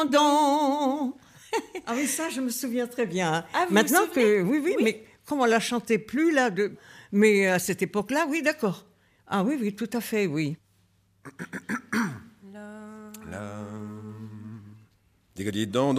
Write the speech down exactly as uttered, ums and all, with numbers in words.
Don. Ah oui, ça, je me souviens très bien. Ah, vous Maintenant vous souvenez? que, oui, oui, Oui. mais comme on la chantait plus là, de... mais à cette époque-là, oui, d'accord. Ah oui, oui, tout à fait, oui. La... Diga-dis-donc,